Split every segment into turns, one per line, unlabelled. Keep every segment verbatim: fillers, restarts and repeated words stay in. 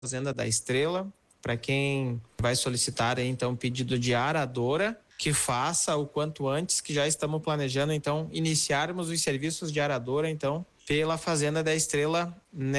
Fazenda da Estrela, para quem vai solicitar aí, então, pedido de aradora, que faça o quanto antes, que já estamos planejando, então, iniciarmos os serviços de aradora, então, pela Fazenda da Estrela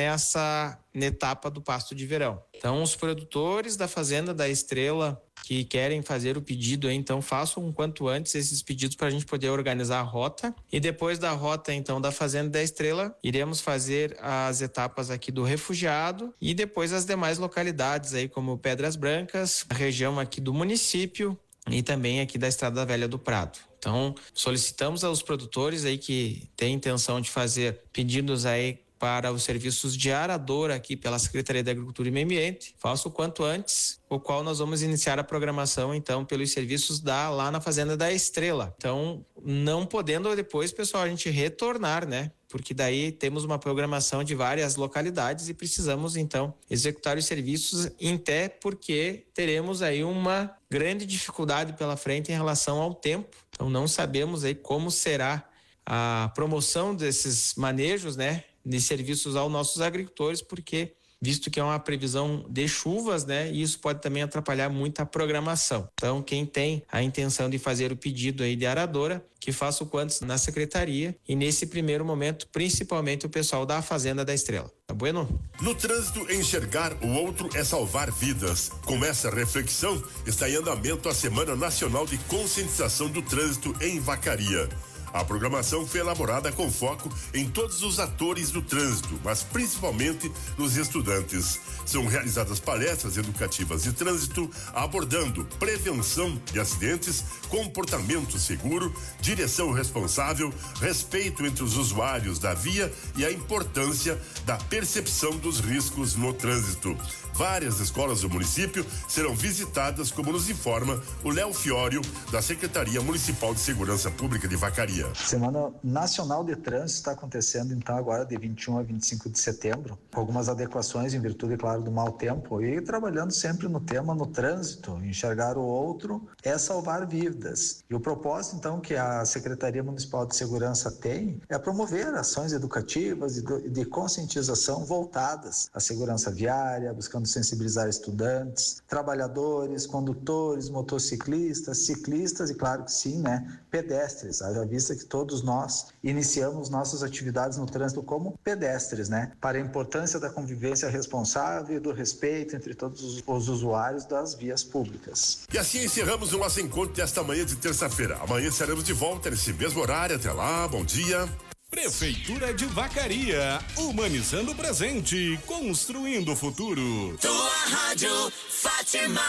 nessa etapa do pasto de verão. Então, os produtores da Fazenda da Estrela que querem fazer o pedido, então façam o quanto antes esses pedidos para a gente poder organizar a rota, e depois da rota, então, da Fazenda da Estrela, iremos fazer as etapas aqui do Refugiado e depois as demais localidades aí, como Pedras Brancas, a região aqui do município e também aqui da Estrada Velha do Prado. Então, solicitamos aos produtores aí que têm intenção de fazer pedidos aí para os serviços de aradora aqui pela Secretaria da Agricultura e Meio Ambiente, faça o quanto antes, o qual nós vamos iniciar a programação, então, pelos serviços da, lá na Fazenda da Estrela. Então, não podendo depois, pessoal, a gente retornar, né? Porque daí temos uma programação de várias localidades e precisamos, então, executar os serviços, até porque teremos aí uma grande dificuldade pela frente em relação ao tempo. Então, não sabemos aí como será a promoção desses manejos, né, de serviços aos nossos agricultores, porque visto que é uma previsão de chuvas, né, e isso pode também atrapalhar muito a programação. Então, quem tem a intenção de fazer o pedido aí de aradora, que faça o quanto na secretaria, e nesse primeiro momento, principalmente o pessoal da Fazenda da Estrela. Tá bueno?
No trânsito, enxergar o outro é salvar vidas. Com essa reflexão, está em andamento a Semana Nacional de Conscientização do Trânsito em Vacaria. A programação foi elaborada com foco em todos os atores do trânsito, mas principalmente nos estudantes. São realizadas palestras educativas de trânsito abordando prevenção de acidentes, comportamento seguro, direção responsável, respeito entre os usuários da via e a importância da percepção dos riscos no trânsito. Várias escolas do município serão visitadas, como nos informa o Léo Fiório, da Secretaria Municipal de Segurança Pública de Vacaria.
Semana Nacional de Trânsito está acontecendo, então, agora de vinte e um a vinte e cinco de setembro, com algumas adequações em virtude, claro, do mau tempo, e trabalhando sempre no tema, no trânsito. Enxergar o outro é salvar vidas. E o propósito, então, que a Secretaria Municipal de Segurança tem é promover ações educativas e de conscientização voltadas à segurança viária, buscando sensibilizar estudantes, trabalhadores, condutores, motociclistas, ciclistas e, claro que sim, né, pedestres. Haja vista que todos nós iniciamos nossas atividades no trânsito como pedestres, né, para a importância da convivência responsável e do respeito entre todos os, os usuários das vias públicas.
E assim encerramos o nosso encontro desta manhã de terça-feira. Amanhã estaremos de volta nesse mesmo horário. Até lá, bom dia.
Prefeitura de Vacaria, humanizando o presente, construindo o futuro.
Tua rádio Fátima.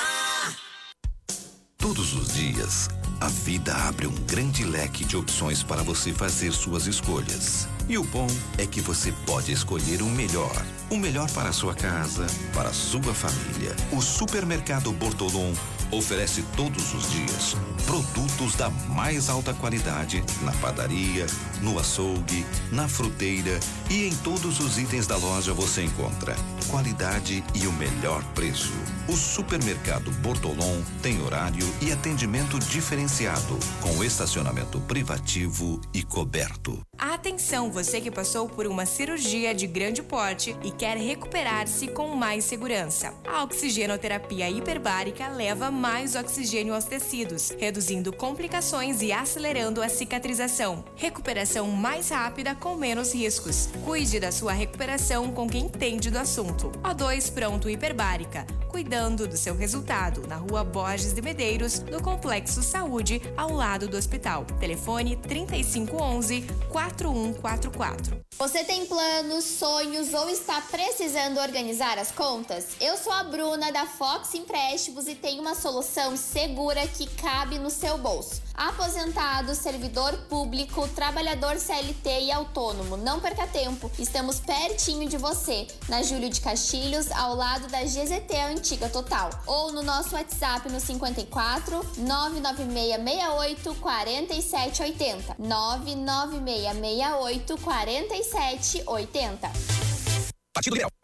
Todos os dias, a vida abre um grande leque de opções para você fazer suas escolhas. E o bom é que você pode escolher o melhor. O melhor para a sua casa, para a sua família. O Supermercado Bortolom oferece todos os dias produtos da mais alta qualidade na padaria, no açougue, na fruteira e em todos os itens da loja você encontra qualidade e o melhor preço. O Supermercado Bortolom tem horário e atendimento diferenciado, com estacionamento privativo e coberto.
Atenção, você que passou por uma cirurgia de grande porte e quer recuperar-se com mais segurança. A oxigenoterapia hiperbárica leva mais oxigênio aos tecidos, reduzindo complicações e acelerando a cicatrização. Recuperação mais rápida com menos riscos. Cuide da sua recuperação com quem entende do assunto. O dois Pronto Hiperbárica, cuidando do seu resultado, na Rua Borges de Medeiros, no Complexo Saúde, ao lado do hospital. Telefone trinta e cinco onze, quatro um quatro quatro.
Você tem planos, sonhos ou está precisando organizar as contas? Eu sou a Bruna da Fox Empréstimos e tenho uma solução segura que cabe no seu bolso. Aposentado, servidor público, trabalhador C L T e autônomo, não perca tempo. Estamos pertinho de você, na Júlio de Castilhos, ao lado da G Z T Antiga Total. Ou no nosso WhatsApp no cinquenta e quatro, nove nove seis seis oito, quatro sete oito zero. nove nove seis seis oito, quatro sete oito zero.
Partido Liberal.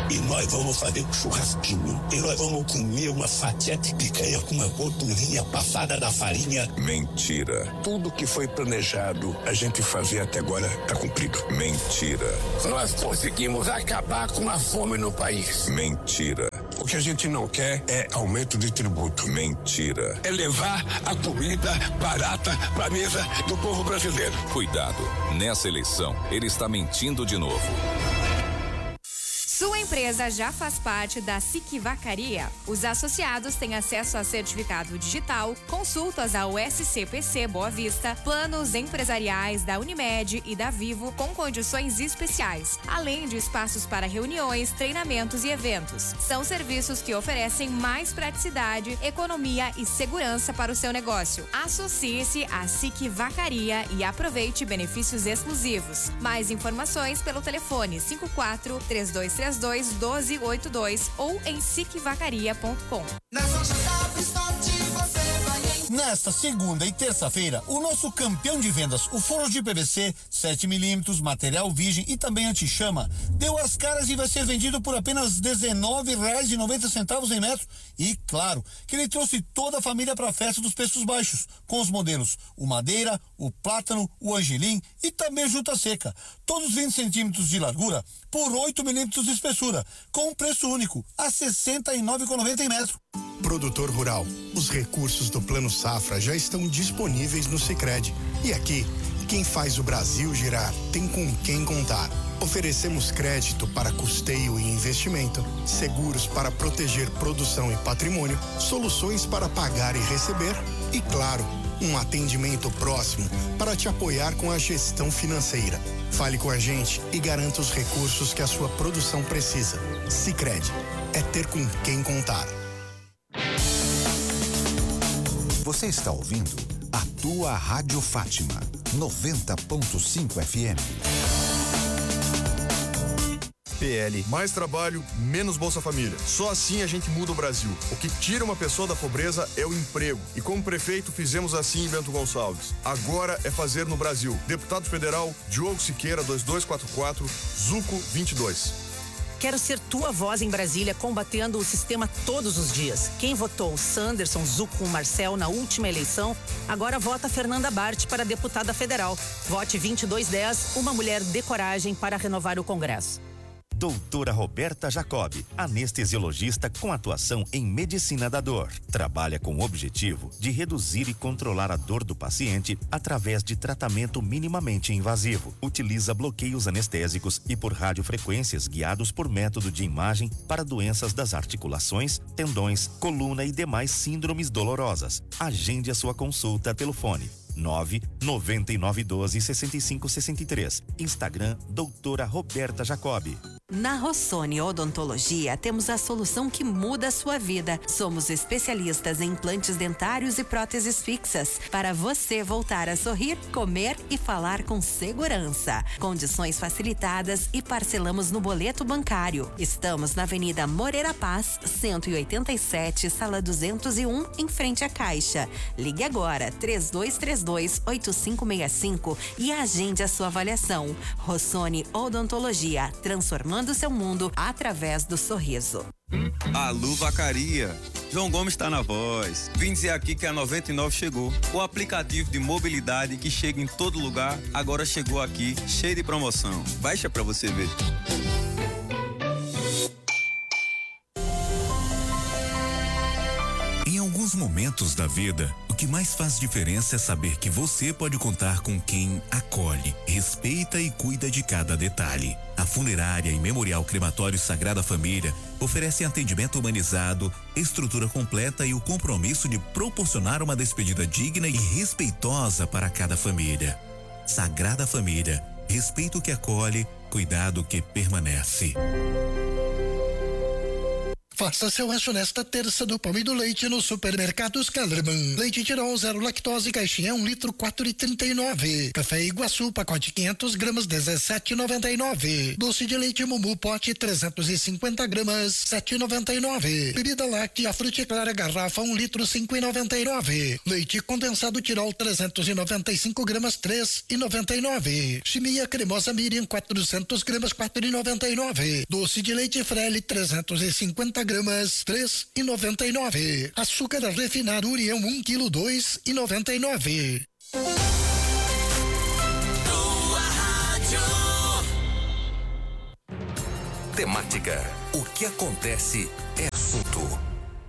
E nós vamos fazer um churrasquinho. E nós vamos comer uma fatia de picanha com uma gordurinha passada da farinha.
Mentira.
Tudo que foi planejado a gente fazer até agora tá cumprido.
Mentira.
Nós conseguimos acabar com a fome no país.
Mentira.
O que a gente não quer é aumento de tributo.
Mentira.
É levar a comida barata para a mesa do povo brasileiro.
Cuidado, nessa eleição ele está mentindo de novo.
Sua empresa já faz parte da S I C Vacaria. Os associados têm acesso a certificado digital, consultas ao S C P C Boa Vista, planos empresariais da Unimed e da Vivo com condições especiais, além de espaços para reuniões, treinamentos e eventos. São serviços que oferecem mais praticidade, economia e segurança para o seu negócio. Associe-se à S I C Vacaria e aproveite benefícios exclusivos. Mais informações pelo telefone cinco quatro, três dois três dois, um dois oito dois ou em sic vacaria ponto com.
Nesta segunda e terça-feira, o nosso campeão de vendas, o forno de P V C sete milímetros, material virgem e também anti-chama, deu as caras e vai ser vendido por apenas dezenove reais e noventa centavos em metro. E claro, que ele trouxe toda a família para a festa dos preços baixos, com os modelos o madeira, o plátano, o angelim e também juta seca. Todos vinte centímetros de largura por oito milímetros de espessura, com um preço único, a sessenta e nove reais e noventa centavos em metro.
Produtor rural, os recursos do Plano Safra já estão disponíveis no Sicredi. E aqui, quem faz o Brasil girar tem com quem contar. Oferecemos crédito para custeio e investimento, seguros para proteger produção e patrimônio, soluções para pagar e receber e, claro, um atendimento próximo para te apoiar com a gestão financeira. Fale com a gente e garanta os recursos que a sua produção precisa. Sicredi, é ter com quem contar.
Você está ouvindo a tua Rádio Fátima, noventa ponto cinco F M.
P L, mais trabalho, menos Bolsa Família. Só assim a gente muda o Brasil. O que tira uma pessoa da pobreza é o emprego. E como prefeito fizemos assim em Bento Gonçalves. Agora é fazer no Brasil. Deputado Federal, Diogo Siqueira, dois dois quatro quatro, Zuco vinte e dois.
Quero ser tua voz em Brasília, combatendo o sistema todos os dias. Quem votou Sanderson, Zuco, Marcel na última eleição, agora vota Fernanda Bart para deputada federal. Vote vinte e dois dez, uma mulher de coragem para renovar o Congresso.
Doutora Roberta Jacob, anestesiologista com atuação em medicina da dor. Trabalha com o objetivo de reduzir e controlar a dor do paciente através de tratamento minimamente invasivo. Utiliza bloqueios anestésicos e por radiofrequências guiados por método de imagem para doenças das articulações, tendões, coluna e demais síndromes dolorosas. Agende a sua consulta pelo fone nove nove nove um dois, seis cinco seis três. Instagram, doutora Roberta Jacob.
Na Rossoni Odontologia temos a solução que muda a sua vida. Somos especialistas em implantes dentários e próteses fixas para você voltar a sorrir, comer e falar com segurança. Condições facilitadas e parcelamos no boleto bancário. Estamos na Avenida Moreira Paz, cento e oitenta e sete, sala duzentos e um, em frente à Caixa. Ligue agora três dois três dois, oito cinco seis cinco e agende a sua avaliação. Rossoni Odontologia, transformando do seu mundo através do sorriso.
Alô Vacaria, João Gomes está na voz. Vim dizer aqui que a noventa e nove chegou. O aplicativo de mobilidade que chega em todo lugar, agora chegou aqui, cheio de promoção. Baixa pra você ver.
Em alguns momentos da vida, o que mais faz diferença é saber que você pode contar com quem acolhe, respeita e cuida de cada detalhe. A Funerária e Memorial Crematório Sagrada Família oferecem atendimento humanizado, estrutura completa e o compromisso de proporcionar uma despedida digna e respeitosa para cada família. Sagrada Família, respeito que acolhe, cuidado que permanece.
Faça seu rancho nesta terça do pão e do leite no Supermercados Kellerman. Leite Tirol zero lactose, caixinha um litro, quatro e trinta e nove. Café Iguaçu, pacote quinhentos gramas, dezessete e noventa e nove. Doce de leite Mumu, pote trezentos e cinquenta gramas, sete e noventa e nove. Bebida láctea Fruticlara, garrafa um litro, cinco e noventa e nove. Leite condensado Tirol trezentos e noventa e cinco gramas, três e noventa e nove. Chimia cremosa Miriam quatrocentos gramas, quatro e noventa e nove. Doce de leite Frele trezentos e cinquenta gramas, três e noventa e nove. Açúcar refinado União um quilo, dois e noventa e nove.
Temática. O que acontece é assunto.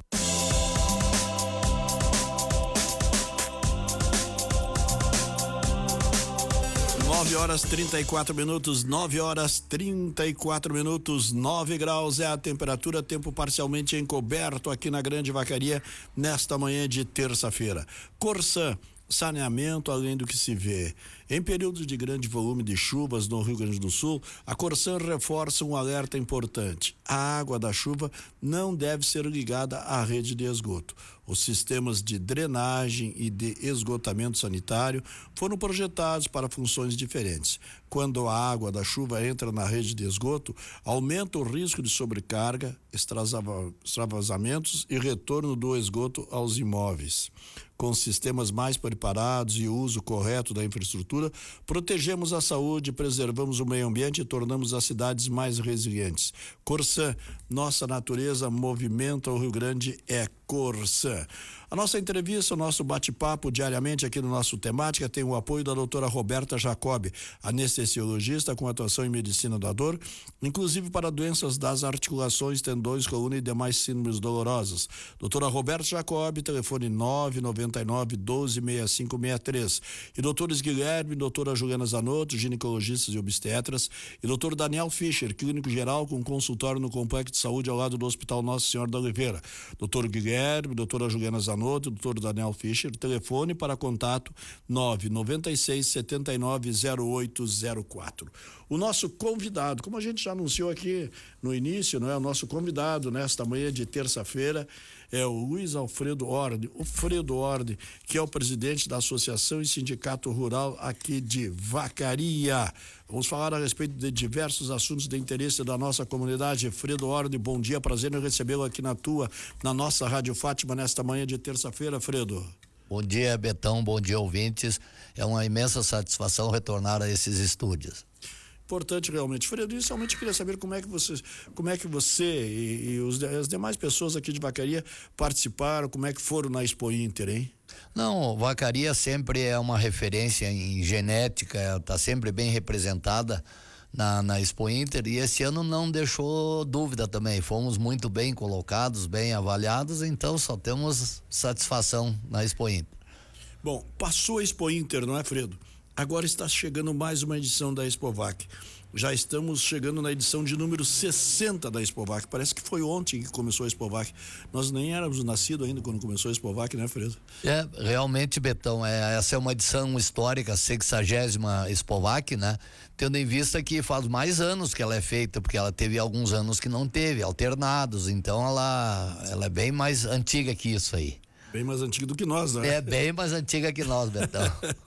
nove horas trinta e quatro minutos, nove horas trinta e quatro minutos, nove graus é a temperatura, tempo parcialmente encoberto aqui na Grande Vacaria nesta manhã de terça-feira. Corsã, saneamento além do que se vê. Em períodos de grande volume de chuvas no Rio Grande do Sul, a Corsã reforça um alerta importante. A água da chuva não deve ser ligada à rede de esgoto. Os sistemas de drenagem e de esgotamento sanitário foram projetados para funções diferentes. Quando a água da chuva entra na rede de esgoto, aumenta o risco de sobrecarga, extravasamentos e retorno do esgoto aos imóveis. Com sistemas mais preparados e o uso correto da infraestrutura, protegemos a saúde, preservamos o meio ambiente e tornamos as cidades mais resilientes. Corsã, nossa natureza movimenta o Rio Grande, é Corsã. A nossa entrevista, o nosso bate-papo diariamente aqui no nosso Temática tem o apoio da doutora Roberta Jacob, anestesiologista com atuação em medicina da dor, inclusive para doenças das articulações, tendões, coluna e demais síndromes dolorosas. Doutora Roberta Jacob, telefone nove nove nove, doze, sessenta e cinco sessenta e três. E doutores Guilherme e doutora Juliana Zanotto, ginecologistas e obstetras, e doutor Daniel Fischer, clínico geral com consultório no Complexo de Saúde ao lado do Hospital Nossa Senhora da Oliveira. Doutor Guilherme, doutora Juliana Zanotto, doutor Daniel Fischer, telefone para contato nove nove seis, sete nove, zero oito zero quatro. O nosso convidado, como a gente já anunciou aqui no início, não é? O nosso convidado nesta manhã de terça-feira é o Luiz Alfredo Orde, o Fredo Orde, que é o presidente da Associação e Sindicato Rural aqui de Vacaria. Vamos falar a respeito de diversos assuntos de interesse da nossa comunidade. Fredo Orde, bom dia, prazer em recebê-lo aqui na tua, na nossa Rádio Fátima nesta manhã de terça-feira, Fredo.
Bom dia, Betão, bom dia, ouvintes. É uma imensa satisfação retornar a esses estúdios.
Importante realmente. Fredo, inicialmente queria saber como é que você, como é que você e, e os, as demais pessoas aqui de Vacaria participaram, como é que foram na Expo Inter, hein?
Não, Vacaria sempre é uma referência em genética, está sempre bem representada na, na Expo Inter, e esse ano não deixou dúvida também, fomos muito bem colocados, bem avaliados, então só temos satisfação na Expo Inter.
Bom, passou a Expo Inter, não é, Fredo? Agora está chegando mais uma edição da Expovac. Já estamos chegando na edição de número sessenta da Expovac. Parece que foi ontem que começou a Expovac. Nós nem éramos nascidos ainda quando começou a Expovac, né, Fredo?
É, realmente, Betão, é, essa é uma edição histórica, sexagésima Expovac, né? Tendo em vista que faz mais anos que ela é feita, porque ela teve alguns anos que não teve, alternados, então ela, ela é bem mais antiga que isso aí.
Bem mais antiga do que nós, né?
É bem mais antiga que nós, Betão.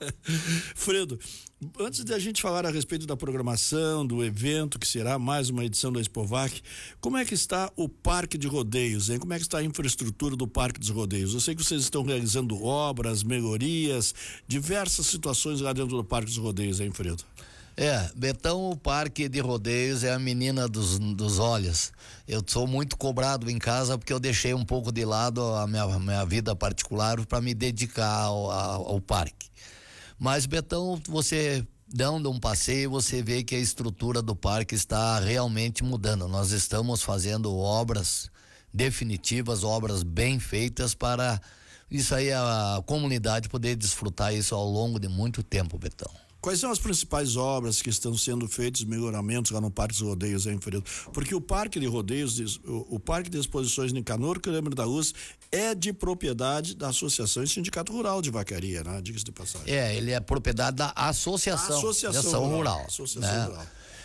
Fredo, antes de a gente falar a respeito da programação, do evento, que será mais uma edição da Expovac, como é que está o Parque de Rodeios, hein? Como é que está a infraestrutura do Parque dos Rodeios? Eu sei que vocês estão realizando obras, melhorias, diversas situações lá dentro do Parque dos Rodeios, hein, Fredo?
É, Betão, o Parque de Rodeios é a menina dos, dos olhos. Eu sou muito cobrado em casa porque eu deixei um pouco de lado a minha, minha vida particular para me dedicar ao, ao, ao parque. Mas, Betão, você dando um passeio, você vê que a estrutura do parque está realmente mudando. Nós estamos fazendo obras definitivas, obras bem feitas para isso aí a comunidade poder desfrutar isso ao longo de muito tempo, Betão.
Quais são as principais obras que estão sendo feitas, melhoramentos lá no Parque dos Rodeios, hein, Fredo? Porque o Parque de Rodeios, o, o Parque de Exposições Nicanor Câmara da Luz é de propriedade da Associação e Sindicato Rural de Vacaria, né? Diga-se de passagem.
É, ele é propriedade da Associação,
Associação
Associação
Rural.
Rural,
Associação
né?
Rural.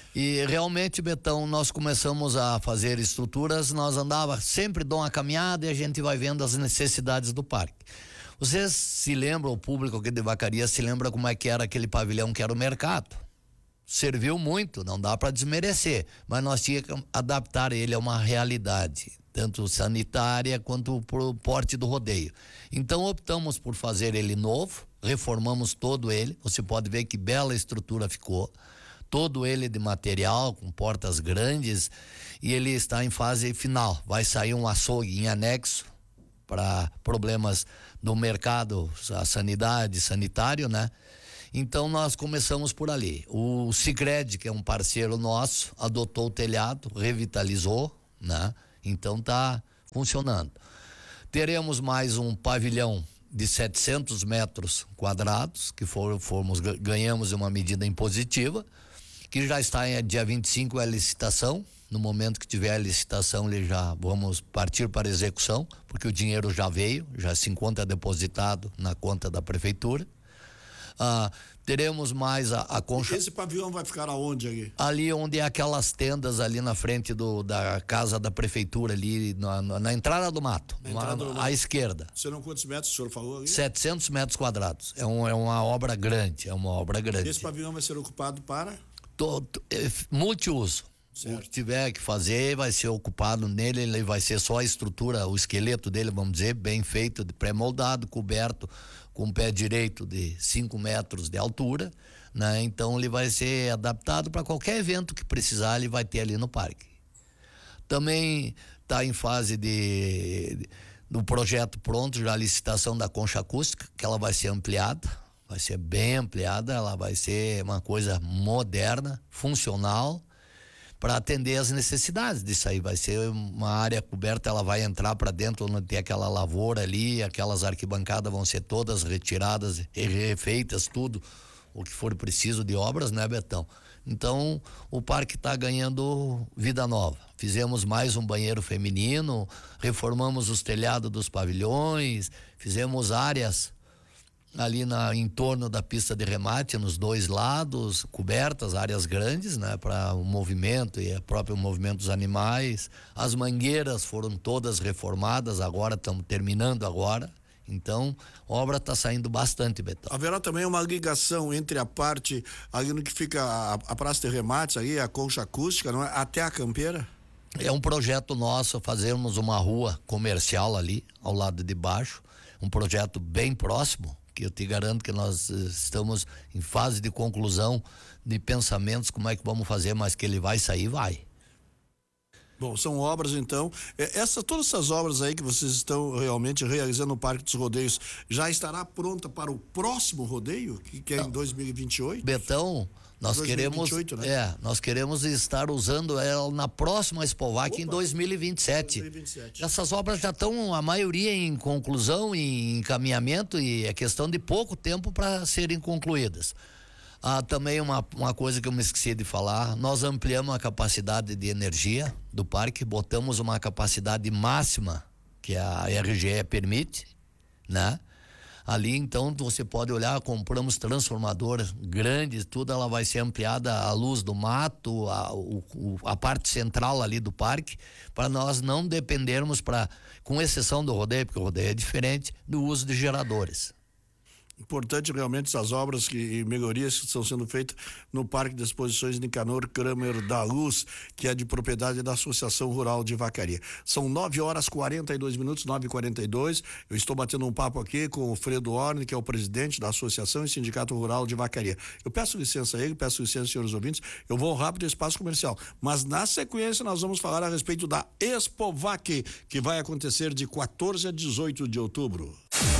E realmente, Betão, nós começamos a fazer estruturas, nós andava, sempre dou uma caminhada e a gente vai vendo as necessidades do parque. Vocês se lembram, o público aqui de Vacaria se lembra como é que era aquele pavilhão que era o mercado? Serviu muito, não dá para desmerecer, mas nós tínhamos que adaptar ele a uma realidade, tanto sanitária quanto pro porte do rodeio. Então optamos por fazer ele novo, reformamos todo ele, você pode ver que bela estrutura ficou, todo ele de material, com portas grandes, e ele está em fase final. Vai sair um açougue em anexo para problemas do mercado, a sanidade, sanitário, né? Então nós começamos por ali. O Sicredi, que é um parceiro nosso, adotou o telhado, revitalizou, né? Então tá funcionando. Teremos mais um pavilhão de setecentos metros quadrados, que for, fomos, ganhamos uma medida impositiva, que já está em dia vinte e cinco é a licitação. No momento que tiver a licitação, ele já vamos partir para a execução, porque o dinheiro já veio, já se encontra depositado na conta da prefeitura. Ah, teremos mais a, a concha.
Esse pavilhão vai ficar aonde aí?
Ali onde é aquelas tendas ali na frente do, da casa da prefeitura, ali na, na, na entrada do mato,
entrada
uma,
do mato.
à esquerda.
Serão quantos metros o senhor falou ali?
setecentos metros quadrados. É, um, é uma obra grande, é uma obra grande.
Esse pavilhão vai ser ocupado para?
Todo, é, multiuso. Certo. O que tiver que fazer vai ser ocupado nele, ele vai ser só a estrutura, o esqueleto dele, vamos dizer, bem feito, pré-moldado, coberto, com o pé direito de cinco metros de altura, né? Então ele vai ser adaptado para qualquer evento que precisar, ele vai ter ali no parque. Também está em fase de, de do projeto pronto, já a licitação da concha acústica, que ela vai ser ampliada, vai ser bem ampliada, ela vai ser uma coisa moderna, funcional, para atender as necessidades disso aí. Vai ser uma área coberta, ela vai entrar para dentro onde tem aquela lavoura ali, aquelas arquibancadas vão ser todas retiradas e refeitas, tudo o que for preciso de obras, né, Betão? Então o parque está ganhando vida nova. Fizemos mais um banheiro feminino, reformamos os telhados dos pavilhões, fizemos áreas ali na, em torno da pista de remate, nos dois lados, cobertas, áreas grandes, né, para o movimento e o próprio movimento dos animais. As mangueiras foram todas reformadas, agora estamos terminando agora. Então, a obra está saindo bastante, Betão.
Haverá também uma ligação entre a parte ali no que fica a, a praça de remates aí, a concha acústica, não é? Até a campeira?
É um projeto nosso fazermos uma rua comercial ali, ao lado de baixo, um projeto bem próximo, que eu te garanto que nós estamos em fase de conclusão de pensamentos, como é que vamos fazer, mas que ele vai sair, vai.
Bom, são obras então, essa, todas essas obras aí que vocês estão realmente realizando no Parque dos Rodeios, já estará pronta para o próximo rodeio, que, que é em dois mil e vinte e oito?
Betão, nós dois mil e vinte e oito, queremos, né? é, nós queremos estar usando ela na próxima Expovac Opa, em dois mil e vinte e sete. dois mil e vinte e sete. Essas obras já estão, a maioria em conclusão, em encaminhamento, e é questão de pouco tempo para serem concluídas. Ah, também uma, uma coisa que eu me esqueci de falar, nós ampliamos a capacidade de energia do parque, botamos uma capacidade máxima que a R G E permite, né? Ali então você pode olhar, compramos transformadores grandes, tudo, ela vai ser ampliada à luz do mato, a, o, a parte central ali do parque, para nós não dependermos, pra, com exceção do rodeio, porque o rodeio é diferente, do uso de geradores.
Importante realmente essas obras que, e melhorias que estão sendo feitas no Parque de Exposições Nicanor Kramer da Luz, que é de propriedade da Associação Rural de Vacaria. São nove horas e quarenta e dois minutos, nove e quarenta e dois. Eu estou batendo um papo aqui com o Fredo Orne, que é o presidente da Associação e Sindicato Rural de Vacaria. Eu peço licença a ele, peço licença, senhores ouvintes, eu vou rápido ao espaço comercial, mas na sequência nós vamos falar a respeito da Expovac, que vai acontecer de quatorze a dezoito de outubro.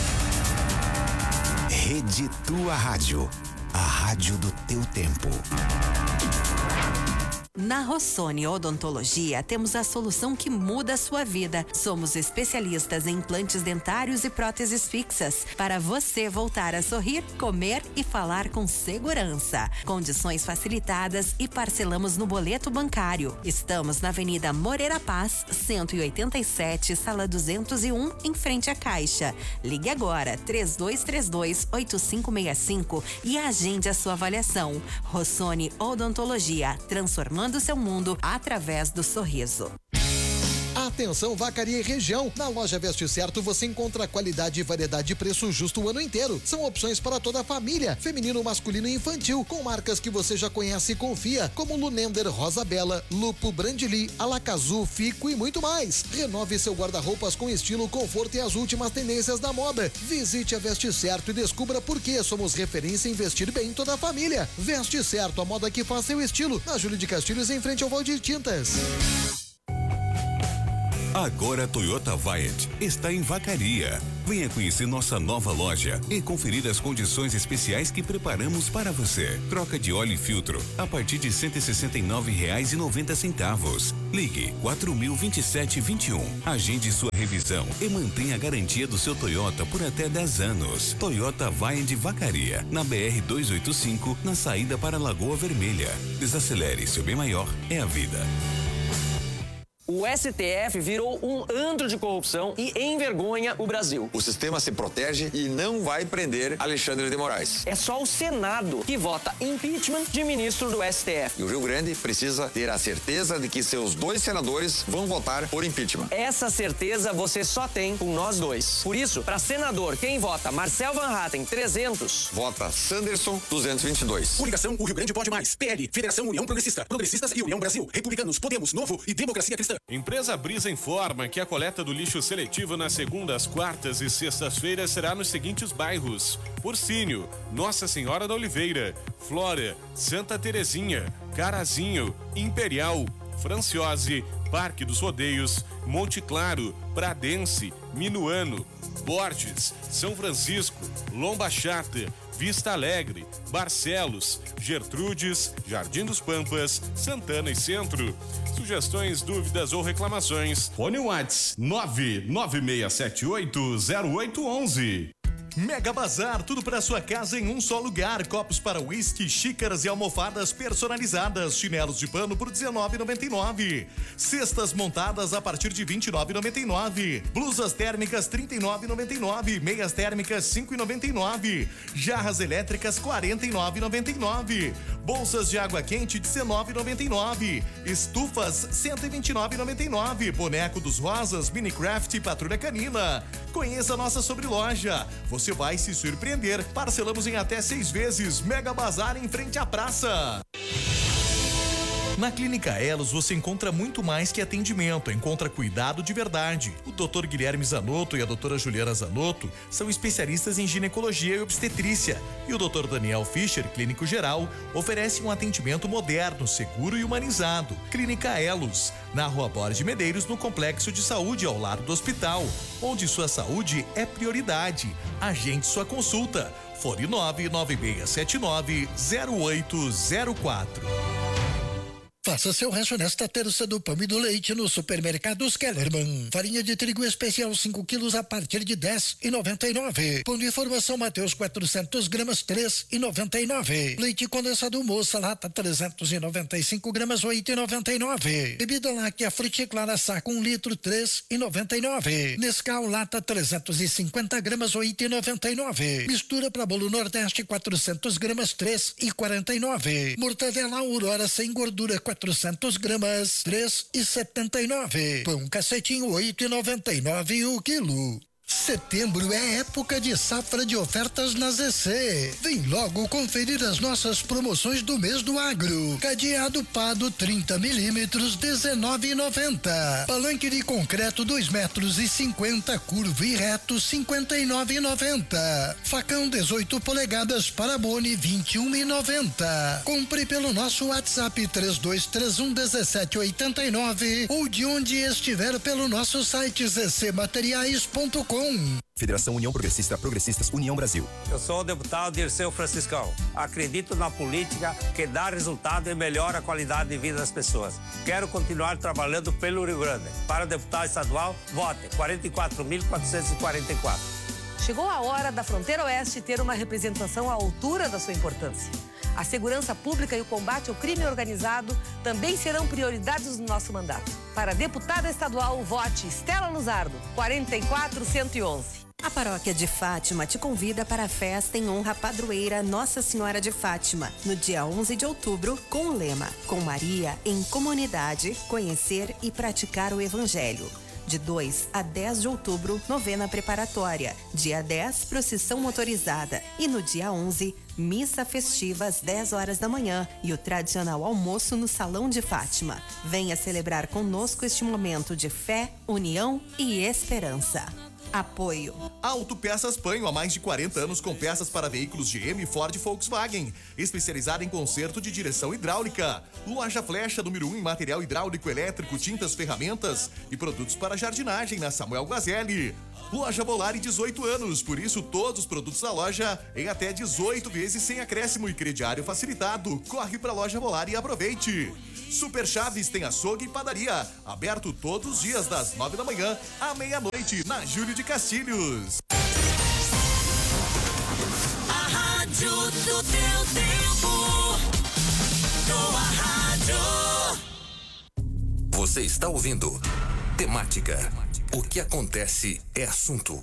Rede Tua Rádio, a rádio do teu tempo.
Na Rossoni Odontologia, temos a solução que muda a sua vida. Somos especialistas em implantes dentários e próteses fixas, para você voltar a sorrir, comer e falar com segurança. Condições facilitadas e parcelamos no boleto bancário. Estamos na Avenida Moreira Paz, cento e oitenta e sete, sala duzentos e um, em frente à Caixa. Ligue agora, três dois três dois, oito cinco seis cinco e agende a sua avaliação. Rossoni Odontologia, transformando seu mundo através do sorriso.
Atenção, Vacaria e região. Na loja Veste Certo você encontra qualidade e variedade de preço justo o ano inteiro. São opções para toda a família, feminino, masculino e infantil, com marcas que você já conhece e confia, como Lunender, Rosa Bela, Lupo, Brandili, Alacazu, Fico e muito mais. Renove seu guarda-roupas com estilo, conforto e as últimas tendências da moda. Visite a Veste Certo e descubra por que somos referência em vestir bem toda a família. Veste Certo, a moda que faz seu estilo. Na Júlio de Castilhos, em frente ao Valdir Tintas.
Agora a Toyota Viant está em Vacaria. Venha conhecer nossa nova loja e conferir as condições especiais que preparamos para você. Troca de óleo e filtro a partir de cento e sessenta e nove reais e noventa centavos. Ligue quatro mil vinte e sete vinte e um. Agende sua revisão e mantenha a garantia do seu Toyota por até dez anos. Toyota Viant Vacaria, na B R duzentos e oitenta e cinco, na saída para Lagoa Vermelha. Desacelere, seu bem maior é a vida.
O S T F virou um antro de corrupção e envergonha o Brasil.
O sistema se protege e não vai prender Alexandre de Moraes.
É só o Senado que vota impeachment de ministro do S T F.
E o Rio Grande precisa ter a certeza de que seus dois senadores vão votar por impeachment.
Essa certeza você só tem com nós dois. Por isso, para senador, quem vota Marcel Van Hatten, trezentos.
Vota Sanderson, duzentos e vinte e dois.
Coligação O Rio Grande Pode Mais. P L, Federação União Progressista, Progressistas e União Brasil. Republicanos, Podemos, Novo e Democracia Cristã.
Empresa Brisa informa que a coleta do lixo seletivo nas segundas, quartas e sextas-feiras será nos seguintes bairros: Porcínio, Nossa Senhora da Oliveira, Flora, Santa Terezinha, Carazinho, Imperial, Franciose, Parque dos Rodeios, Monte Claro, Pradense, Minuano, Borges, São Francisco, Lomba Chata, Vista Alegre, Barcelos, Gertrudes, Jardim dos Pampas, Santana e Centro. Sugestões, dúvidas ou reclamações? Fone Whats nove nove seis sete oito zero oito um um.
Mega Bazar, tudo para sua casa em um só lugar. Copos para uísque, xícaras e almofadas personalizadas. Chinelos de pano por dezenove reais e noventa e nove centavos. Cestas montadas a partir de vinte e nove reais e noventa e nove centavos. Blusas térmicas trinta e nove reais e noventa e nove centavos. Meias térmicas cinco reais e noventa e nove centavos. Jarras elétricas quarenta e nove reais e noventa e nove centavos. Bolsas de água quente dezenove reais e noventa e nove centavos. Estufas cento e vinte e nove reais e noventa e nove centavos. Boneco dos Rosas, Minecraft e Patrulha Canina. Conheça a nossa sobreloja. Você vai se surpreender. Parcelamos em até seis vezes. Mega Bazar em frente à praça. Na Clínica Elos você encontra muito mais que atendimento, encontra cuidado de verdade. O doutor Guilherme Zanotto e a doutora Juliana Zanotto são especialistas em ginecologia e obstetrícia. E o doutor Daniel Fischer, clínico geral, oferece um atendimento moderno, seguro e humanizado. Clínica Elos, na Rua Borges Medeiros, no Complexo de Saúde, ao lado do hospital, onde sua saúde é prioridade. Agende sua consulta. Fone nove nove seis sete nove zero oito zero quatro.
Faça seu rancho nesta terça do pão e do leite no Supermercados Kellerman. Farinha de trigo especial cinco quilos a partir de dez reais e noventa e nove centavos. Pão de formação Mateus quatrocentos gramas três reais e noventa e nove centavos. Leite condensado Moça lata trezentos e noventa e cinco gramas oito reais e noventa e nove centavos. Bebida láctea Fruticlara saco um litro três reais e noventa e nove centavos. Nescau lata trezentos e cinquenta gramas oito reais e noventa e nove centavos. Mistura para bolo Nordeste quatrocentos gramas três reais e quarenta e nove centavos. Mortadela Aurora sem gordura quatrocentos gramas, três reais e setenta e nove centavos. Pão cacetinho, oito reais e noventa e nove centavos o quilo. Setembro é época de safra de ofertas na Z C. Vem logo conferir as nossas promoções do mês do agro. Cadeado Pado trinta milímetros, dezenove reais e noventa centavos. Palanque de concreto dois metros e cinquenta, curvo e reto, cinquenta e nove reais e noventa centavos. Facão dezoito polegadas para Boni, vinte e um reais e noventa centavos. Compre pelo nosso WhatsApp três dois três um um sete oito nove ou de onde estiver pelo nosso site z c materiais ponto com.
Federação União Progressista, Progressistas, União Brasil.
Eu sou o deputado Dirceu Franciscão. Acredito na política que dá resultado e melhora a qualidade de vida das pessoas. Quero continuar trabalhando pelo Rio Grande. Para deputado estadual, vote quarenta e quatro mil quatrocentos e quarenta e quatro.
Chegou a hora da Fronteira Oeste ter uma representação à altura da sua importância. A segurança pública e o combate ao crime organizado também serão prioridades do nosso mandato. Para deputada estadual, vote Estela Luzardo, quarenta e quatro cento e onze.
A Paróquia de Fátima te convida para a festa em honra à padroeira Nossa Senhora de Fátima, no dia onze de outubro, com o lema Com Maria em Comunidade, Conhecer e Praticar o Evangelho. De dois a dez de outubro, novena preparatória. Dia dez, procissão motorizada. E no dia onze, missa festiva às dez horas da manhã e o tradicional almoço no Salão de Fátima. Venha celebrar conosco este momento de fé, união e esperança. Apoio.
Autopeças Panho, há mais de quarenta anos com peças para veículos G M, Ford e Volkswagen. Especializada em conserto de direção hidráulica. Loja Flecha, número um em material hidráulico, elétrico, tintas, ferramentas e produtos para jardinagem na Samuel Guazelli. Loja Volare, dezoito anos, por isso todos os produtos da loja em até dezoito vezes sem acréscimo e crediário facilitado. Corre para a Loja Volare e aproveite. Super Chaves tem açougue e padaria, aberto todos os dias das nove da manhã à meia-noite na Júlio de Castilhos.
A rádio do teu tempo, tua rádio.
Você está ouvindo Temática. O que acontece é assunto.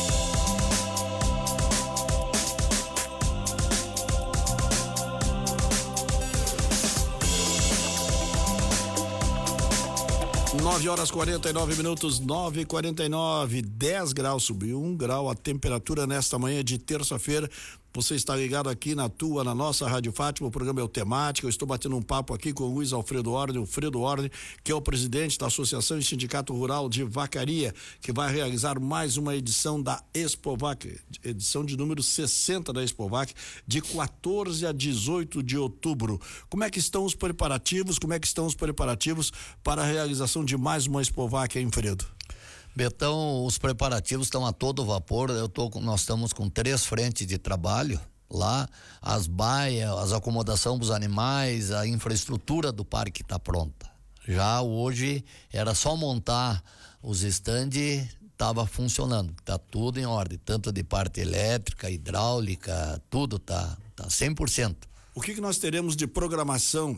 nove horas quarenta e nove minutos, nove e quarenta e nove, dez graus, subiu um grau a temperatura nesta manhã de terça-feira. Você está ligado aqui na tua, na nossa Rádio Fátima, o programa é o Temática. Eu estou batendo um papo aqui com o Luiz Alfredo Ordem, o Fredo Ordem, que é o presidente da Associação e Sindicato Rural de Vacaria, que vai realizar mais uma edição da Expovac, edição de número sessenta da Expovac, de quatorze a dezoito de outubro. Como é que estão os preparativos? Como é que estão os preparativos para a realização de mais uma Expovac, hein, Fredo?
Betão, os preparativos estão a todo vapor. Eu tô, nós estamos com três frentes de trabalho lá, as baias, as acomodações dos animais, a infraestrutura do parque está pronta. Já hoje era só montar os estandes, estava funcionando, está tudo em ordem, tanto de parte elétrica, hidráulica, tudo tá, tá cem por cento.
O que, que nós teremos de programação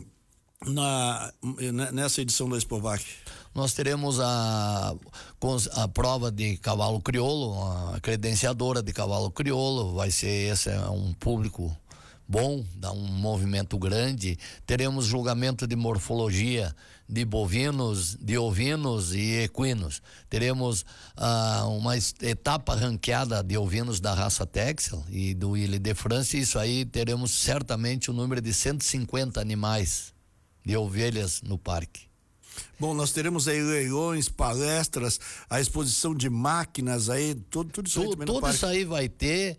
na, nessa edição da Expovac?
Nós teremos a, a prova de cavalo crioulo, a credenciadora de cavalo crioulo, vai ser esse é um público bom, dá um movimento grande. Teremos julgamento de morfologia de bovinos, de ovinos e equinos. Teremos ah, uma etapa ranqueada de ovinos da raça Texel e do Ile de France. Isso aí teremos certamente o um número de cento e cinquenta animais de ovelhas no parque.
Bom, nós teremos aí leilões, palestras, a exposição de máquinas aí, tudo, tudo isso aí também no
Tudo
parque.
isso aí vai ter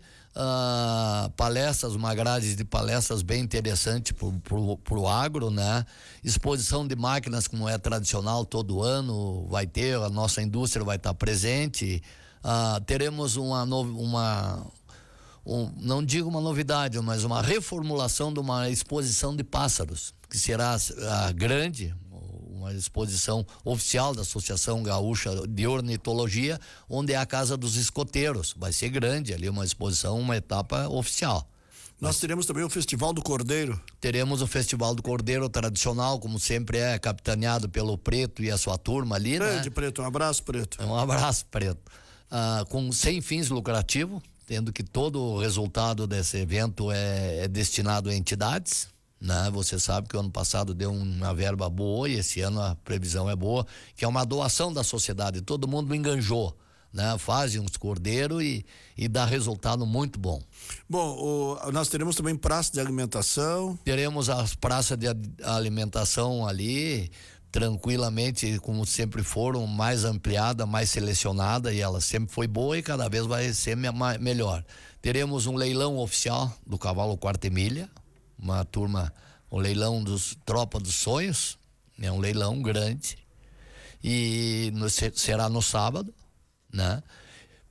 uh, palestras, uma grade de palestras bem interessante pro, pro, pro agro, né? Exposição de máquinas como é tradicional todo ano, vai ter, a nossa indústria vai estar presente. Uh, teremos uma, no, uma um, não digo uma novidade, mas uma reformulação de uma exposição de pássaros, que será uh, grande, uma exposição oficial da Associação Gaúcha de Ornitologia, onde é a Casa dos Escoteiros. Vai ser grande ali, uma exposição, uma etapa oficial.
Nós Mas, teremos também o Festival do Cordeiro.
Teremos o Festival do Cordeiro tradicional, como sempre é, capitaneado pelo Preto e a sua turma ali,
Grande,
né?
Preto, um abraço, Preto.
Um abraço, Preto. Ah, com sem fins lucrativos, tendo que todo o resultado desse evento é, é destinado a entidades, né? Você sabe que o ano passado deu uma verba boa e esse ano a previsão é boa, que é uma doação da sociedade, todo mundo enganjou, né? Fazem uns cordeiros e, e dá resultado muito bom.
Bom, o, nós teremos também praça de alimentação.
Teremos as praças de alimentação ali, tranquilamente, como sempre foram, mais ampliada, mais selecionada, e ela sempre foi boa e cada vez vai ser me, melhor. Teremos um leilão oficial do cavalo quarta milha, uma turma, o leilão dos Tropa dos Sonhos, é um leilão grande, e no, será no sábado, né?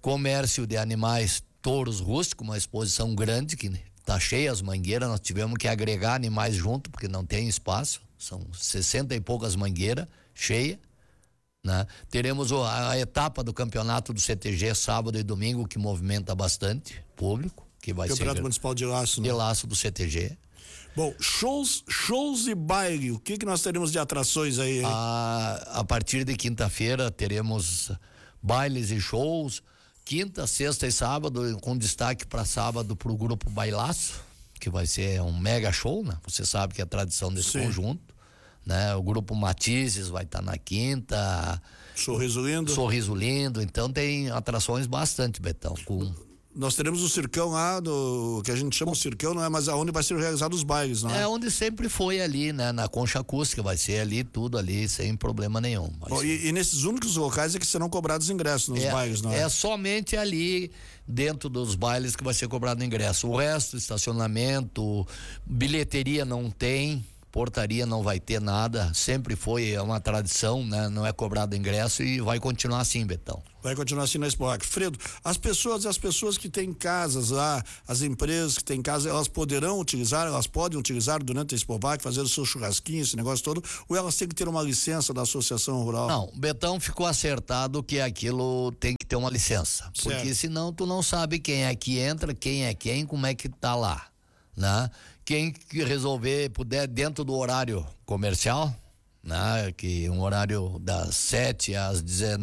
comércio de animais, touros rústicos, uma exposição grande que tá cheia as mangueiras, nós tivemos que agregar animais junto porque não tem espaço, são sessenta e poucas mangueiras cheia, né? Teremos a, a etapa do campeonato do C T G sábado e domingo que movimenta bastante público, que vai
Campeonato
ser
Campeonato Municipal de Laço, né?
De Laço do C T G.
Bom, shows, shows e baile, o que que nós teremos de atrações aí, hein?
A, a partir de quinta-feira teremos bailes e shows, quinta, sexta e sábado, com destaque para sábado para o grupo Bailaço, que vai ser um mega show, né? Você sabe que é a tradição desse
Sim.
conjunto, né? O grupo Matizes vai estar tá na quinta.
Sorriso Lindo.
Sorriso Lindo, então tem atrações bastante, Betão, com...
Nós teremos o circão lá, do, que a gente chama o circão, não é? Mas aonde vai ser realizado os bailes, não é?
É onde sempre foi ali, né? Na Concha Acústica, vai ser ali, tudo ali, sem problema nenhum.
Bom, e, e nesses únicos locais é que serão cobrados ingressos nos
é,
bailes, não é?
É somente ali, dentro dos bailes, que vai ser cobrado ingresso. O resto, estacionamento, bilheteria não tem, portaria não vai ter nada, sempre foi, é uma tradição, né? Não é cobrado ingresso e vai continuar assim, Betão.
Vai continuar assim na Expovac. Fredo, as pessoas, as pessoas que têm casas lá, as empresas que têm casas, elas poderão utilizar, elas podem utilizar durante a Expovac, fazer o seu churrasquinho, esse negócio todo, ou elas têm que ter uma licença da Associação Rural?
Não, Betão ficou acertado que aquilo tem que ter uma licença,
certo.
Porque senão tu não sabe quem é que entra, quem é quem, como é que tá lá, né? Quem que resolver, puder, dentro do horário comercial, né? Que um horário das sete às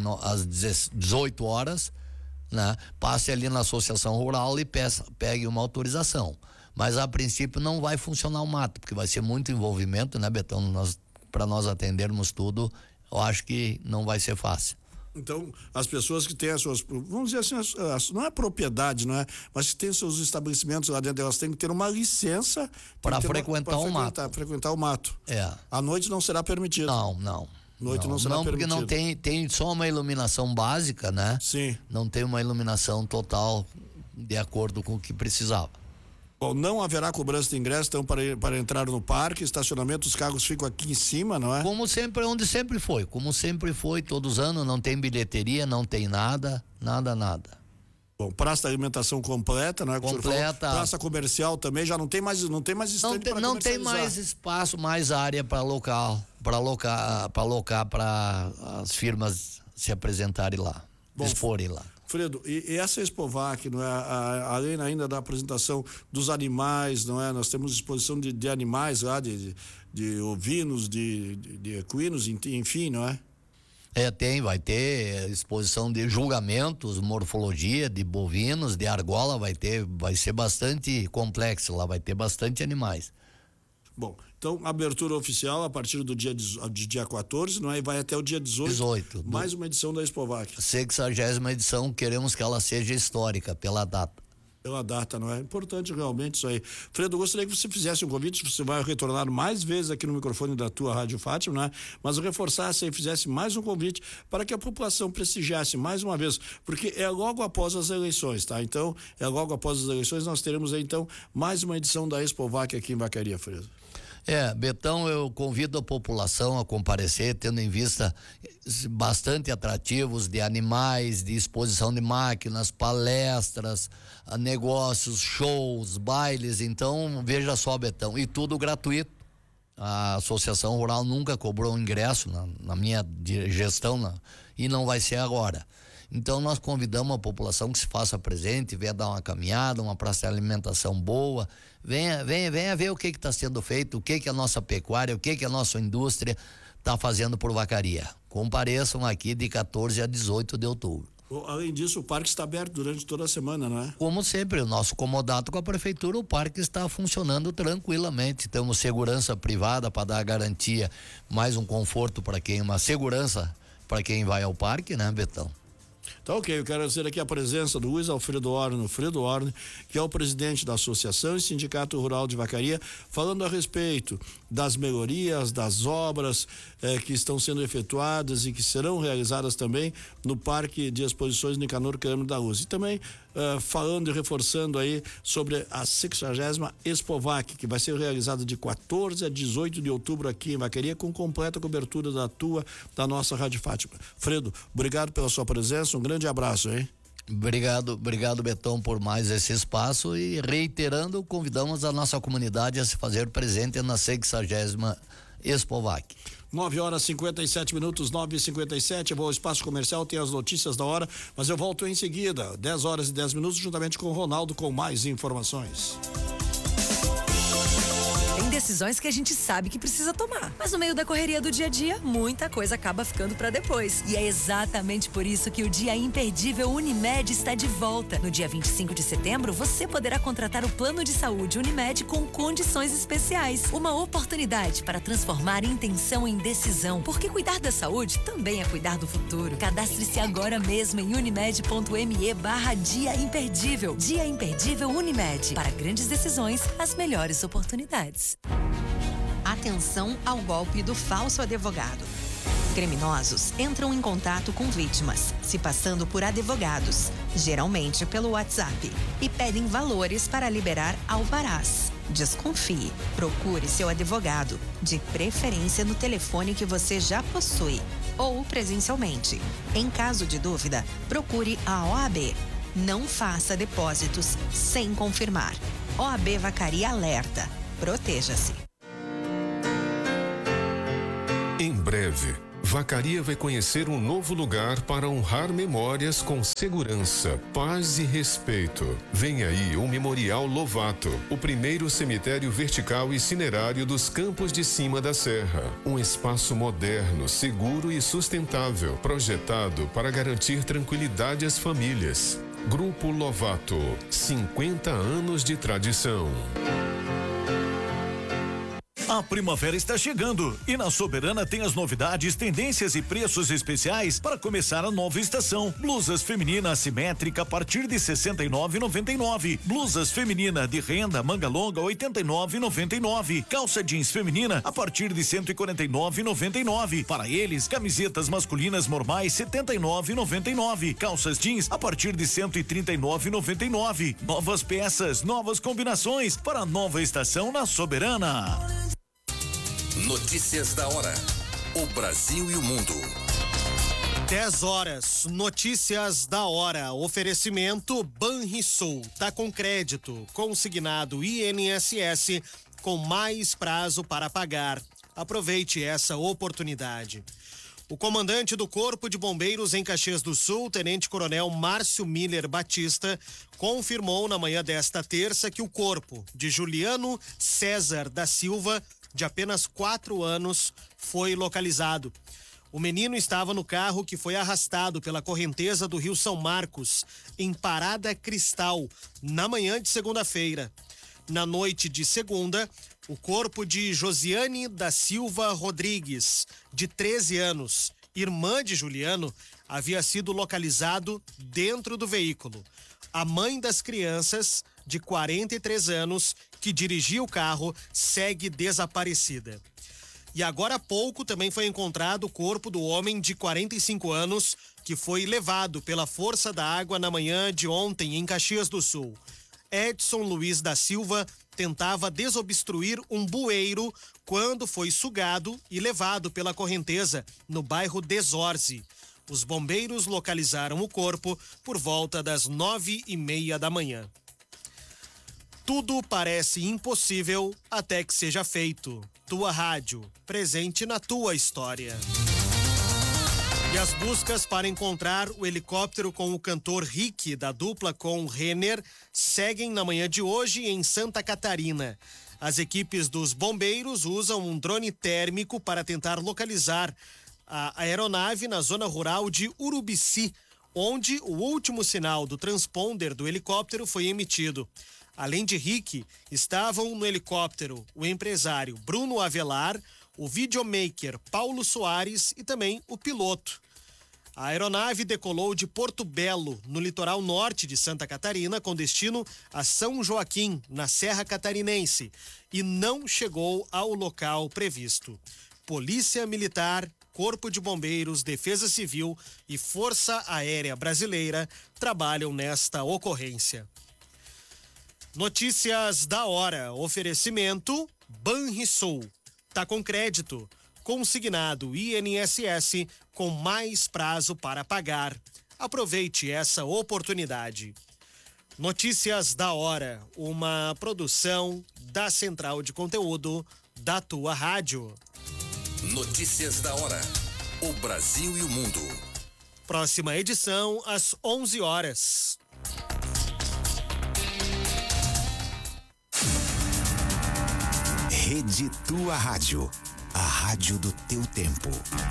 dezoito horas, né? Passe ali na Associação Rural e peça, pegue uma autorização. Mas a princípio não vai funcionar o mato, porque vai ser muito envolvimento, né, Betão? Nós, para nós atendermos tudo, eu acho que não vai ser fácil.
Então, as pessoas que têm as suas, vamos dizer assim, as, as, não é propriedade, não é? Mas que têm seus estabelecimentos lá dentro, elas têm que ter uma licença
para frequentar o mato.
frequentar o mato.
É.
À noite não será permitido.
Não, não.
Noite não, não será
não,
permitido.
Não, porque não tem, tem só uma iluminação básica, né?
Sim.
Não tem uma iluminação total de acordo com o que precisava.
Bom, não haverá cobrança de ingresso, então, para, para entrar no parque, estacionamento, os carros ficam aqui em cima, não é?
Como sempre, onde sempre foi, como sempre foi, todos os anos, não tem bilheteria, não tem nada, nada, nada.
Bom, praça da alimentação completa, não é?
Completa.
Praça comercial também, já não tem mais, não tem mais estande para
comercializar. Não tem mais espaço, mais área para local, para alocar, para alocar para as firmas se apresentarem lá, Bom, exporem lá.
Fredo, e, e essa Expovac, não é? A, a, além ainda da apresentação dos animais, não é? Nós temos exposição de, de animais lá, de, de, de ovinos, de, de, de equinos, enfim, não é?
É, tem, vai ter exposição de julgamentos, morfologia de bovinos, de argola, vai ter, vai ser bastante complexo lá, vai ter bastante animais.
Bom, então, abertura oficial a partir do dia, de dia quatorze, não é? E vai até o dia dezoito.
dezoito.
Mais uma edição da Expovac.
sexagésima edição, queremos que ela seja histórica pela data.
Pela data, não é? Importante realmente isso aí. Fredo, eu gostaria que você fizesse um convite, você vai retornar mais vezes aqui no microfone da tua Rádio Fátima, né? Mas reforçasse e fizesse mais um convite para que a população prestigiasse mais uma vez, porque é logo após as eleições, tá? Então, é logo após as eleições, nós teremos aí, então, mais uma edição da Expovac aqui em Vacaria, Fredo.
É, Betão, eu convido a população a comparecer, tendo em vista bastante atrativos de animais, de exposição de máquinas, palestras, negócios, shows, bailes. Então, veja só, Betão, e tudo gratuito. A Associação Rural nunca cobrou ingresso na, na minha gestão, na, e não vai ser agora. Então nós convidamos a população que se faça presente, venha dar uma caminhada, uma praça de alimentação boa, venha, venha, venha ver o que está sendo feito, o que, que a nossa pecuária, o que, que a nossa indústria está fazendo por Vacaria. Compareçam aqui de quatorze a dezoito de outubro.
Além disso, o parque está aberto durante toda a semana, não é?
Como sempre, o nosso comodato com a prefeitura, o parque está funcionando tranquilamente. Temos segurança privada para dar garantia, mais um conforto para quem, uma segurança para quem vai ao parque, né, Betão?
Tá ok, eu quero dizer aqui a presença do Luiz Alfredo Orne, Fredo Orne, que é o presidente da Associação e Sindicato Rural de Vacaria, falando a respeito das melhorias, das obras eh, que estão sendo efetuadas e que serão realizadas também no Parque de Exposições Nicanor Câmara da Luz. E também eh, falando e reforçando aí sobre a sexagésima Expovac, que vai ser realizada de quatorze a dezoito de outubro aqui em Vacaria, com completa cobertura da tua, da nossa Rádio Fátima. Fredo, obrigado pela sua presença, um grande abraço, hein?
Obrigado, obrigado Betão por mais esse espaço e reiterando, convidamos a nossa comunidade a se fazer presente na sexagésima Expovac.
nove horas e cinquenta e sete minutos, nove e cinquenta e sete. Eu vou ao espaço comercial, tem as notícias da hora, mas eu volto em seguida, dez horas e dez minutos, juntamente com o Ronaldo, com mais informações.
Tem decisões que a gente sabe que precisa tomar, mas no meio da correria do dia a dia, muita coisa acaba ficando pra depois. E é exatamente por isso que o Dia Imperdível Unimed está de volta. No dia vinte e cinco de setembro, você poderá contratar o plano de saúde Unimed com condições especiais. Uma oportunidade para transformar intenção em decisão, porque cuidar da saúde também é cuidar do futuro. Cadastre-se agora mesmo em unimed.me barra Dia Imperdível. Dia Imperdível Unimed. Para grandes decisões, as melhores oportunidades.
Atenção ao golpe do falso advogado. Criminosos entram em contato com vítimas, se passando por advogados, geralmente pelo WhatsApp, e pedem valores para liberar alvarás. Desconfie. Procure seu advogado, de preferência no telefone que você já possui, ou presencialmente. Em caso de dúvida, procure a O A B. Não faça depósitos sem confirmar. O A B Vacaria alerta. Proteja-se.
Em breve, Vacaria vai conhecer um novo lugar para honrar memórias com segurança, paz e respeito. Vem aí o Memorial Lovato, o primeiro cemitério vertical e cinerário dos Campos de Cima da Serra. Um espaço moderno, seguro e sustentável, projetado para garantir tranquilidade às famílias. Grupo Lovato, cinquenta anos de tradição.
A primavera está chegando e na Soberana tem as novidades, tendências e preços especiais para começar a nova estação. Blusas feminina assimétrica a partir de sessenta e nove reais e noventa e nove centavos. Blusas feminina de renda manga longa oitenta e nove reais e noventa e nove centavos. Calça jeans feminina a partir de cento e quarenta e nove reais e noventa e nove centavos. Para eles, camisetas masculinas normais setenta e nove reais e noventa e nove centavos. Calças jeans a partir de cento e trinta e nove reais e noventa e nove centavos. Novas peças, novas combinações para a nova estação na Soberana.
Notícias da hora. O Brasil e o mundo.
dez horas, notícias da hora. Oferecimento Banrisul. Tá com crédito, consignado I N S S com mais prazo para pagar. Aproveite essa oportunidade. O comandante do Corpo de Bombeiros em Caxias do Sul, Tenente Coronel Márcio Miller Batista, confirmou na manhã desta terça que o corpo de Juliano César da Silva, de apenas quatro anos, foi localizado. O menino estava no carro que foi arrastado pela correnteza do Rio São Marcos, em Parada Cristal, na manhã de segunda-feira. Na noite de segunda, o corpo de Josiane da Silva Rodrigues, de treze anos, irmã de Juliano, havia sido localizado dentro do veículo. A mãe das crianças, de quarenta e três anos, que dirigia o carro, segue desaparecida. E agora há pouco também foi encontrado o corpo do homem de quarenta e cinco anos, que foi levado pela força da água na manhã de ontem em Caxias do Sul. Edson Luiz da Silva tentava desobstruir um bueiro quando foi sugado e levado pela correnteza no bairro Desorze. Os bombeiros localizaram o corpo por volta das nove e meia da manhã. Tudo parece impossível até que seja feito. Tua rádio, presente na tua história. E as buscas para encontrar o helicóptero com o cantor Rick, da dupla com Renner, seguem na manhã de hoje em Santa Catarina. As equipes dos bombeiros usam um drone térmico para tentar localizar a aeronave na zona rural de Urubici, onde o último sinal do transponder do helicóptero foi emitido. Além de Rick, estavam no helicóptero o empresário Bruno Avelar, o videomaker Paulo Soares e também o piloto. A aeronave decolou de Porto Belo, no litoral norte de Santa Catarina, com destino a São Joaquim, na Serra Catarinense, e não chegou ao local previsto. Polícia Militar, Corpo de Bombeiros, Defesa Civil e Força Aérea Brasileira trabalham nesta ocorrência. Notícias da hora. Oferecimento Banrisul. Tá com crédito. Consignado I N S S com mais prazo para pagar. Aproveite essa oportunidade. Notícias da hora, uma produção da Central de Conteúdo da tua rádio.
Notícias da hora. O Brasil e o mundo.
Próxima edição às onze horas.
Rede Tua Rádio, a rádio do teu tempo.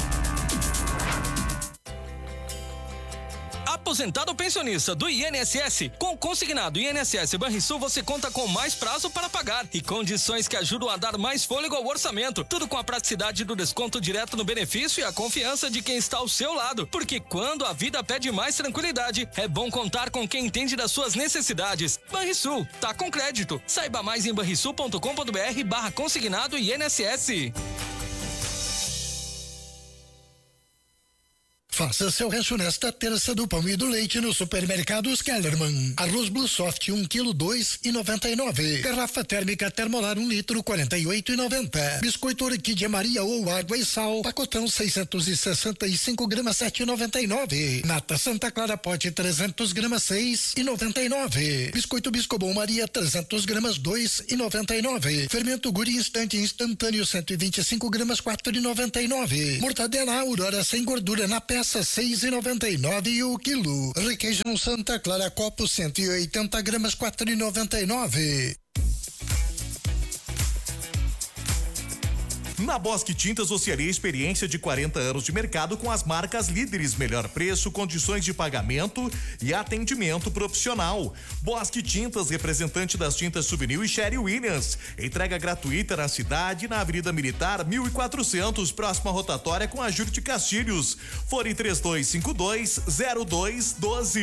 Aposentado ou pensionista do I N S S, com o consignado I N S S Banrisul você conta com mais prazo para pagar e condições que ajudam a dar mais fôlego ao orçamento. Tudo com a praticidade do desconto direto no benefício e a confiança de quem está ao seu lado. Porque quando a vida pede mais tranquilidade, é bom contar com quem entende das suas necessidades. Banrisul, tá com crédito. Saiba mais em banrisul ponto com ponto br barra consignado I N S S.
Faça seu rancho nesta terça do pão e do leite no Supermercados Kellerman. Arroz Blue Soft um quilo dois e noventa e nove. Garrafa térmica Termolar um litro quarenta e oito e noventa. Biscoito Orquídea Maria ou água e sal pacotão seiscentos e sessenta e cinco gramas sete e noventa e nove. Nata Santa Clara pote trezentos gramas seis e noventa e nove. Biscoito Biscobon Maria trezentos gramas dois e noventa e nove. Fermento Guri Instante instantâneo cento e vinte e cinco gramas quatro e noventa e nove. Mortadela Aurora sem gordura na peça seis e noventa e nove o quilo. Requeijão Santa Clara copo cento e oitenta gramas quatro e noventa e nove.
Na Bosque Tintas você alia experiência de quarenta anos de mercado com as marcas líderes, melhor preço, condições de pagamento e atendimento profissional. Bosque Tintas, representante das tintas Souvenir e Sherry Williams. Entrega gratuita na cidade, na Avenida Militar mil e quatrocentos, próxima rotatória com a Júlio de Castilhos. Fone três dois cinco dois zero dois um dois.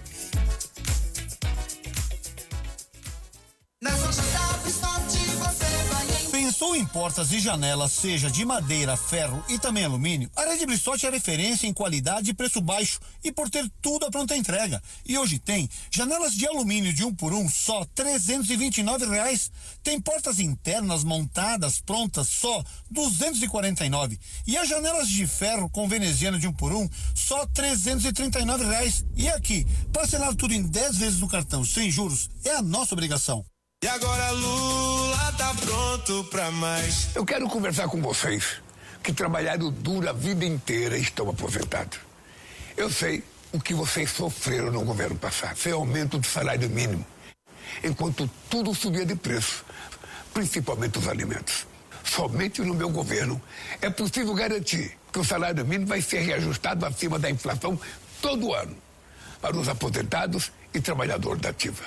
Na loja da Bridgestone você vai em...
Pensou em portas e janelas, seja de madeira, ferro e também alumínio? A Rede Bridgestone é referência em qualidade e preço baixo e por ter tudo à pronta entrega. E hoje tem janelas de alumínio de um por um só trezentos e vinte e nove reais. Tem portas internas montadas prontas só duzentos e quarenta e nove. E as janelas de ferro com veneziano de um por um só trezentos e trinta e nove reais. E aqui, parcelar tudo em dez vezes no cartão sem juros é a nossa obrigação.
E agora Lula tá pronto pra mais.
Eu quero conversar com vocês que trabalharam duro a vida inteira e estão aposentados. Eu sei o que vocês sofreram no governo passado. Foi aumento do salário mínimo, enquanto tudo subia de preço, principalmente os alimentos. Somente no meu governo é possível garantir que o salário mínimo vai ser reajustado acima da inflação todo ano para os aposentados e trabalhador da ativa.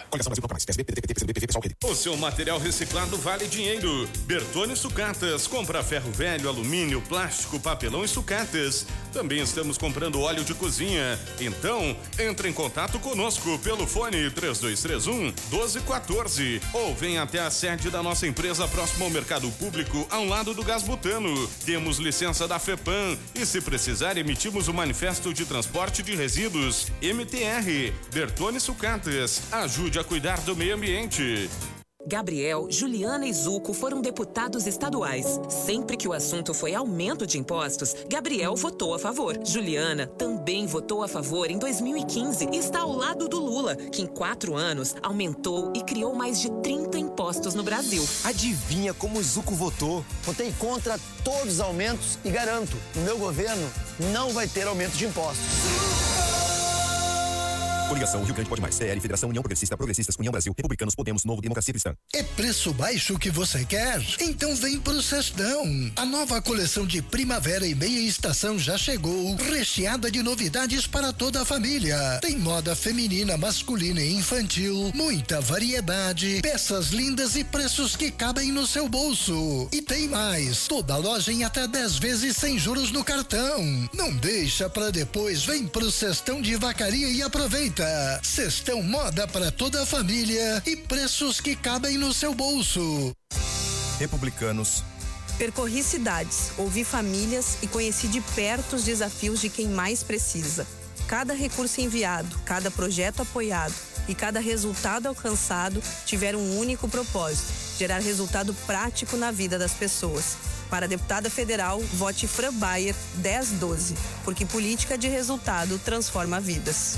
O seu material reciclado vale dinheiro. Bertone Sucatas. Compra ferro velho, alumínio, plástico, papelão e sucatas. Também estamos comprando óleo de cozinha. Então, entre em contato conosco pelo fone três dois três um, doze quatorze ou venha até a sede da nossa empresa próximo ao mercado público, ao lado do Gás Butano. Temos licença da FEPAM e se precisar emitimos o manifesto de transporte de resíduos M T R. Bertone Sucatas. Ajude a cuidar do meio ambiente.
Gabriel, Juliana e Zuco foram deputados estaduais. Sempre que o assunto foi aumento de impostos, Gabriel votou a favor. Juliana também votou a favor em dois mil e quinze e está ao lado do Lula, que em quatro anos aumentou e criou mais de trinta impostos no Brasil.
Adivinha como o Zuco votou? Votei contra todos os aumentos e garanto, no meu governo não vai ter aumento de impostos.
Coligação Rio Grande Pode Mais, C L, Federação União Progressista, Progressistas, União Brasil, Republicanos, Podemos, Novo, Democracia Cristã.
É preço baixo que você quer? Então vem pro Sextão. A nova coleção de primavera e meia estação já chegou, recheada de novidades para toda a família. Tem moda feminina, masculina e infantil, muita variedade, peças lindas e preços que cabem no seu bolso. E tem mais, toda loja em até dez vezes sem juros no cartão. Não deixa pra depois, vem pro Sextão de Vacaria e aproveita. Sextão moda para toda a família e preços que cabem no seu bolso.
Republicanos.
Percorri cidades, ouvi famílias e conheci de perto os desafios de quem mais precisa. Cada recurso enviado, cada projeto apoiado e cada resultado alcançado tiveram um único propósito: gerar resultado prático na vida das pessoas. Para deputada federal, vote Fran Bayer dez doze, porque política de resultado transforma vidas.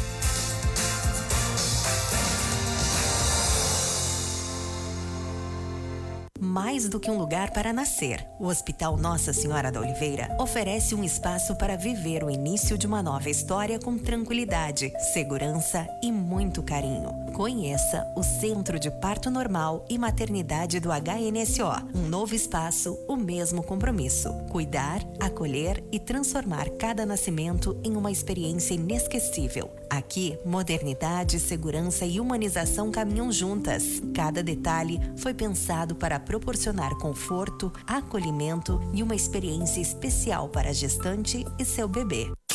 Mais do que um lugar para nascer, o Hospital Nossa Senhora da Oliveira oferece um espaço para viver o início de uma nova história com tranquilidade, segurança e muito carinho. Conheça o Centro de Parto Normal e Maternidade do H N S O. Um novo espaço, o mesmo compromisso. Cuidar, acolher e transformar cada nascimento em uma experiência inesquecível. Aqui, modernidade, segurança e humanização caminham juntas. Cada detalhe foi pensado para proporcionar conforto, acolhimento e uma experiência especial para a gestante e seu bebê.